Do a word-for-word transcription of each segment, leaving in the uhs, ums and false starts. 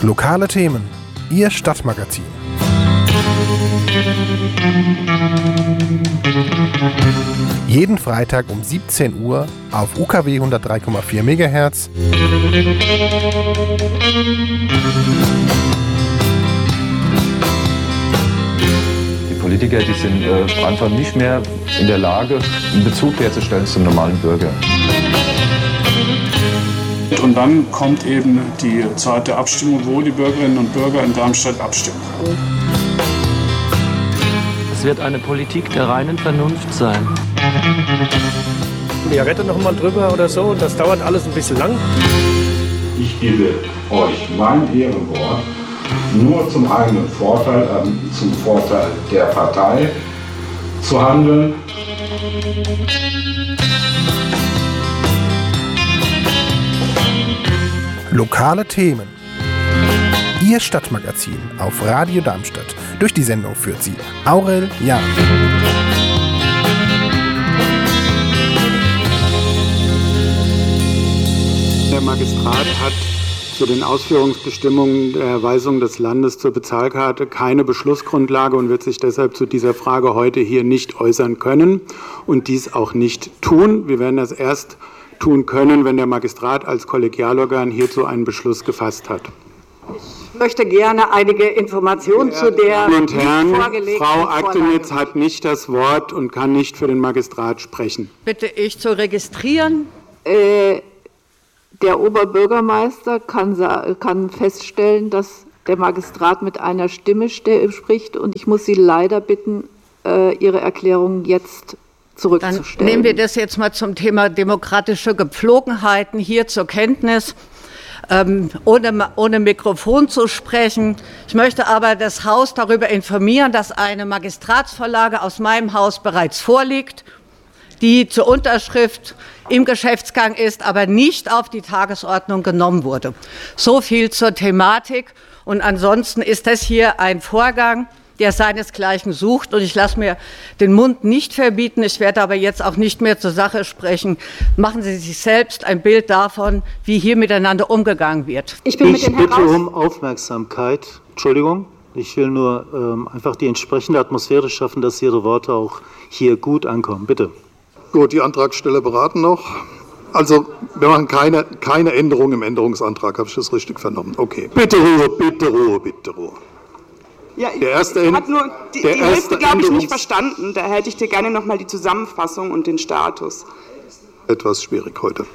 Lokale Themen, Ihr Stadtmagazin. Jeden Freitag um siebzehn Uhr auf U K W hundertdrei Komma vier Megahertz. Die Politiker, die sind äh, einfach nicht mehr in der Lage, einen Bezug herzustellen zum normalen Bürger. Und dann kommt eben die Zeit der Abstimmung, wo die Bürgerinnen und Bürger in Darmstadt abstimmen. Es wird eine Politik der reinen Vernunft sein. Ja, rette noch mal drüber oder so, das dauert alles ein bisschen lang. Ich gebe euch mein Ehrenwort, nur zum eigenen Vorteil, äh, zum Vorteil der Partei zu handeln. Lokale Themen. Ihr Stadtmagazin auf Radio Darmstadt. Durch die Sendung führt sie Aurel Jahn. Der Magistrat hat zu den Ausführungsbestimmungen der Erweisung des Landes zur Bezahlkarte keine Beschlussgrundlage und wird sich deshalb zu dieser Frage heute hier nicht äußern können und dies auch nicht tun. Wir werden das erst tun können, wenn der Magistrat als Kollegialorgan hierzu einen Beschluss gefasst hat. Ich möchte gerne einige Informationen zu der Damen und Herren, vorgelegten Frau Aktenitz hat nicht das Wort und kann nicht für den Magistrat sprechen. Bitte ich zu registrieren. Äh, der Oberbürgermeister kann, kann feststellen, dass der Magistrat mit einer Stimme spricht und ich muss Sie leider bitten, äh, Ihre Erklärung jetzt zurückzustellen. Dann nehmen wir das jetzt mal zum Thema demokratische Gepflogenheiten hier zur Kenntnis, ähm, ohne, ohne Mikrofon zu sprechen. Ich möchte aber das Haus darüber informieren, dass eine Magistratsvorlage aus meinem Haus bereits vorliegt, die zur Unterschrift im Geschäftsgang ist, aber nicht auf die Tagesordnung genommen wurde. So viel zur Thematik. Und ansonsten ist das hier ein Vorgang, der seinesgleichen sucht. Und ich lasse mir den Mund nicht verbieten. Ich werde aber jetzt auch nicht mehr zur Sache sprechen. Machen Sie sich selbst ein Bild davon, wie hier miteinander umgegangen wird. Ich, bin mit ich bitte um Aufmerksamkeit. Entschuldigung, ich will nur ähm, einfach die entsprechende Atmosphäre schaffen, dass Ihre Worte auch hier gut ankommen. Bitte. Gut, die Antragsteller beraten noch. Also, wir machen keine, keine Änderung im Änderungsantrag. Habe ich das richtig vernommen? Okay. Bitte Ruhe, bitte Ruhe, bitte Ruhe. Ja, ich, der erste ich habe nur die, der die Hälfte, glaube ich, nicht verstanden. Da hätte ich dir gerne noch mal die Zusammenfassung und den Status. Etwas schwierig heute.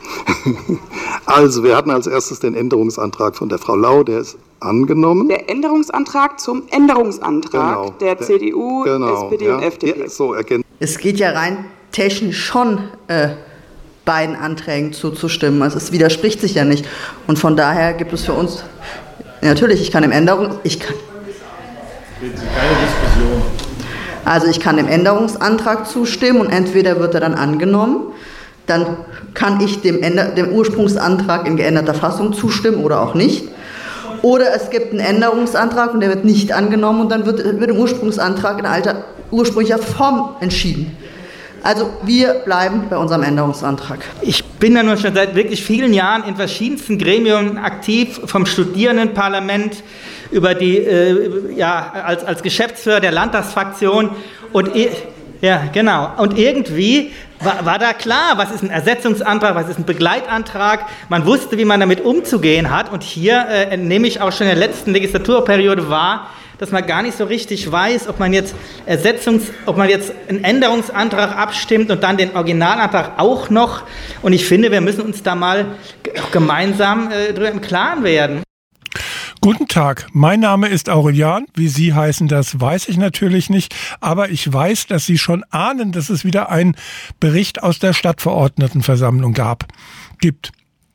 Also, wir hatten als erstes den Änderungsantrag von der Frau Lau, der ist angenommen. Der Änderungsantrag zum Änderungsantrag genau, der, der C D U, genau, S P D ja, und F D P. Ja, so erkennt. Es geht ja rein technisch schon äh, beiden Anträgen zuzustimmen. Also es widerspricht sich ja nicht. Und von daher gibt es für uns, natürlich, ich kann im Änderung, ich kann, keine Diskussion. Also ich kann dem Änderungsantrag zustimmen und entweder wird er dann angenommen, dann kann ich dem, Änder- dem Ursprungsantrag in geänderter Fassung zustimmen oder auch nicht. Oder es gibt einen Änderungsantrag und der wird nicht angenommen und dann wird, wird im Ursprungsantrag in alter ursprünglicher Form entschieden. Also wir bleiben bei unserem Änderungsantrag. Ich bin ja nur schon seit wirklich vielen Jahren in verschiedensten Gremien aktiv, vom Studierendenparlament über die, äh, ja, als, als Geschäftsführer der Landtagsfraktion und ja, genau. Und irgendwie war, war da klar, was ist ein Ersetzungsantrag, was ist ein Begleitantrag. Man wusste, wie man damit umzugehen hat. Und hier äh, nehme ich auch schon in der letzten Legislaturperiode wahr, dass man gar nicht so richtig weiß, ob man jetzt Ersetzungs, ob man jetzt einen Änderungsantrag abstimmt und dann den Originalantrag auch noch. Und ich finde, wir müssen uns da mal gemeinsam äh, drüber im Klaren werden. Guten Tag, mein Name ist Aurelian. Wie Sie heißen, das weiß ich natürlich nicht. Aber ich weiß, dass Sie schon ahnen, dass es wieder einen Bericht aus der Stadtverordnetenversammlung gab, gibt.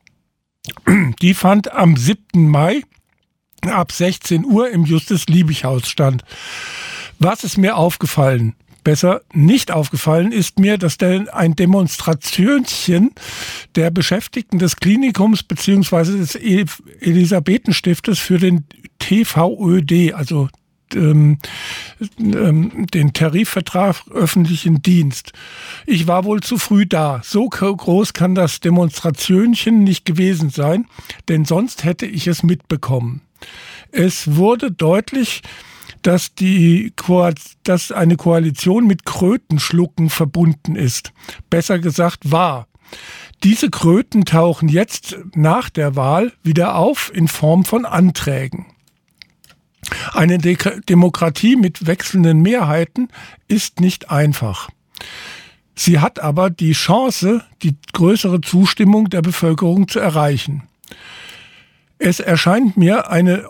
Die fand am siebten Mai ab sechzehn Uhr im Justus-Liebig-Haus statt. Was ist mir aufgefallen? Besser nicht aufgefallen ist mir, dass ein Demonstrationchen der Beschäftigten des Klinikums bzw. des Elisabethenstiftes für den T V Ö D, also ähm, ähm, den Tarifvertrag öffentlichen Dienst. Ich war wohl zu früh da. So groß kann das Demonstrationchen nicht gewesen sein, denn sonst hätte ich es mitbekommen. Es wurde deutlich, dass, die Ko- dass eine Koalition mit Krötenschlucken verbunden ist. Besser gesagt war. Diese Kröten tauchen jetzt nach der Wahl wieder auf in Form von Anträgen. Eine De- Demokratie mit wechselnden Mehrheiten ist nicht einfach. Sie hat aber die Chance, die größere Zustimmung der Bevölkerung zu erreichen. Es erscheint mir eine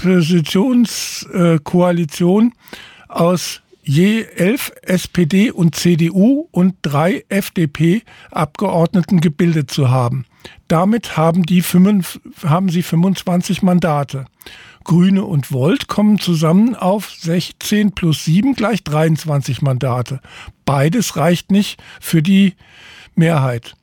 Oppositionskoalition aus je elf S P D und C D U und drei F D P-Abgeordneten gebildet zu haben. Damit haben, die fünf, haben sie fünfundzwanzig Mandate. Grüne und Volt kommen zusammen auf sechzehn plus sieben gleich dreiundzwanzig Mandate. Beides reicht nicht für die Mehrheit.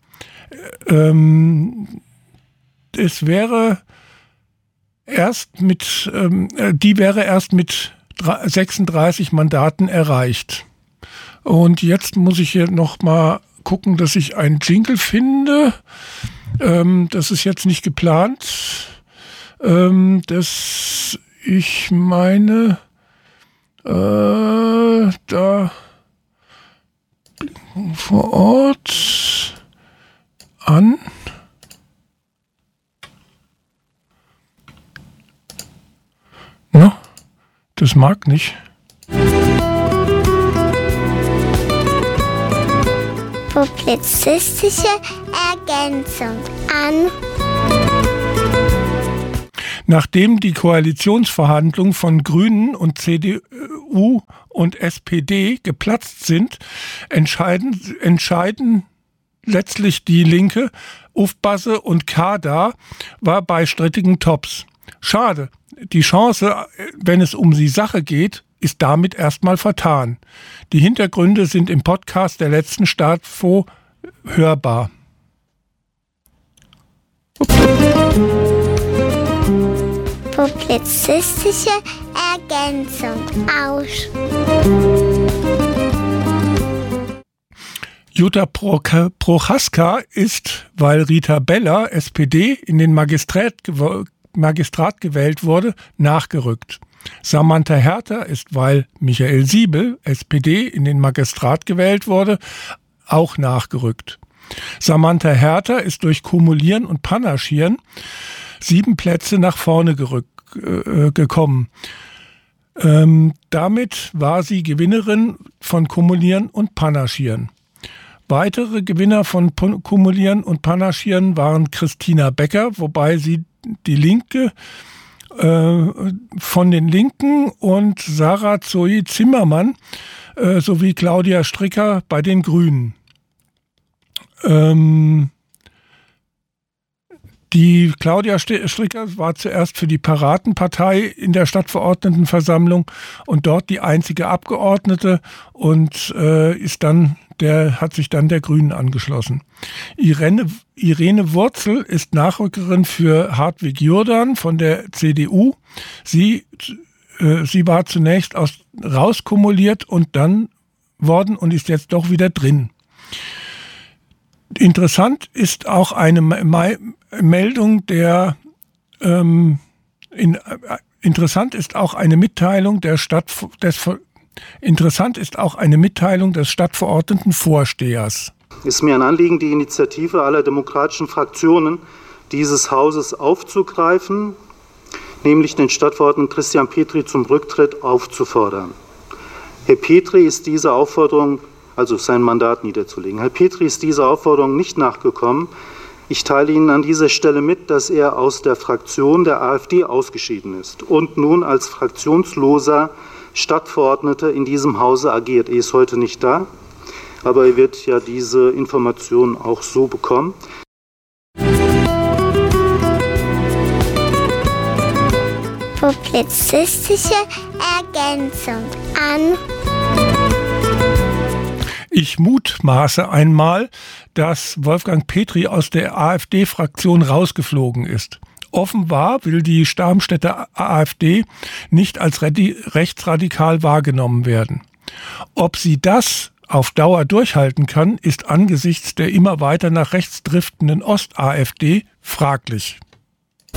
Ähm, es wäre erst mit, ähm, die wäre erst mit sechsunddreißig Mandaten erreicht. Und jetzt muss ich hier noch mal gucken, dass ich einen Jingle finde. Ähm, das ist jetzt nicht geplant. Ähm, dass ich meine, äh, da vor Ort an no, das mag nicht. Publizistische Ergänzung an. Nachdem die Koalitionsverhandlungen von Grünen und C D U und S P D geplatzt sind, entscheiden, entscheiden letztlich die Linke. Ufbasse und Kader war bei strittigen Tops. Schade, die Chance, wenn es um die Sache geht, ist damit erstmal vertan. Die Hintergründe sind im Podcast der letzten Stadtfo hörbar. Publizistische Ergänzung aus. Jutta Prochaska ist, weil Rita Bella, S P D, in den Magistrat, Magistrat gewählt wurde, nachgerückt. Samantha Herter ist, weil Michael Siebel, S P D, in den Magistrat gewählt wurde, auch nachgerückt. Samantha Herter ist durch Kumulieren und Panaschieren sieben Plätze nach vorne gerückt, äh, gekommen. Ähm, damit war sie Gewinnerin von Kumulieren und Panaschieren. Weitere Gewinner von Kumulieren und Panaschieren waren Christina Becker, wobei sie die Linke äh, von den Linken und Sarah Zoe Zimmermann äh, sowie Claudia Stricker bei den Grünen. Ähm, Die Claudia Stricker war zuerst für die Piratenpartei in der Stadtverordnetenversammlung und dort die einzige Abgeordnete und äh, ist dann der hat sich dann der Grünen angeschlossen. Irene, Irene Wurzel ist Nachrückerin für Hartwig Jordan von der C D U. Sie, äh, sie war zunächst aus, rauskumuliert und dann worden und ist jetzt doch wieder drin. Interessant ist auch eine Meldung der ähm, in, äh, interessant ist auch eine Mitteilung der Stadt des interessant ist auch eine Mitteilung des Stadtverordnetenvorstehers. Es ist mir ein Anliegen, die Initiative aller demokratischen Fraktionen dieses Hauses aufzugreifen, nämlich den Stadtverordneten Christian Petri zum Rücktritt aufzufordern. Herr Petri ist dieser Aufforderung also sein Mandat niederzulegen. Herr Petri ist dieser Aufforderung nicht nachgekommen. Ich teile Ihnen an dieser Stelle mit, dass er aus der Fraktion der AfD ausgeschieden ist und nun als fraktionsloser Stadtverordneter in diesem Hause agiert. Er ist heute nicht da, aber er wird ja diese Information auch so bekommen. Publizistische Ergänzung an. Ich mutmaße einmal, dass Wolfgang Petri aus der AfD-Fraktion rausgeflogen ist. Offenbar will die Darmstädter AfD nicht als rechtsradikal wahrgenommen werden. Ob sie das auf Dauer durchhalten kann, ist angesichts der immer weiter nach rechts driftenden Ost-AfD fraglich.